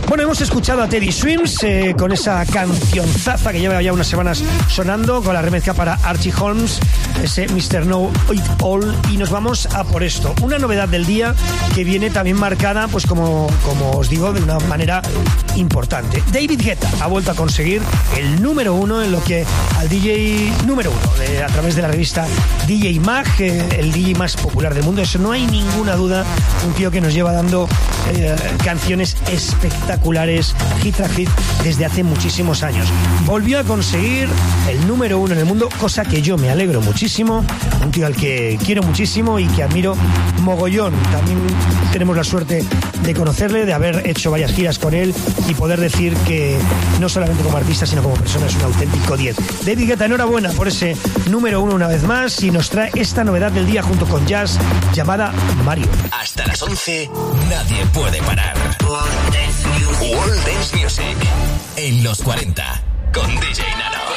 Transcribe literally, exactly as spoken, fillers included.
Bueno, hemos escuchado a Teddy Swims eh, con esa cancionzaza que lleva ya unas semanas sonando, con la remezcla para Archie Holmes, ese mister Know It All, y nos vamos a por esto. Una novedad del día que viene también marcada, pues como, como os digo, de una manera importante. David Guetta ha vuelto a conseguir el número uno en lo que al D J número uno, eh, a través de la revista D J Mag, eh, el D J más popular del mundo. Eso no hay ninguna duda. Un tío que nos lleva dando eh, canciones espectaculares, hit tras hit, desde hace muchísimos años. Volvió a conseguir el número uno en el mundo, cosa que yo me alegro muchísimo. Un tío al que quiero muchísimo y que admiro mogollón. También tenemos la suerte de conocerle, de haber hecho varias giras con él y poder decir que no solamente como artista, sino como persona es un auténtico diez. David Guetta, enhorabuena por ese número uno una vez más, y nos trae esta novedad del día junto con Jazz llamada Mario. Hasta las once, nadie puede parar. World Dance Music. World Dance Music en los cuarenta con D J Nano.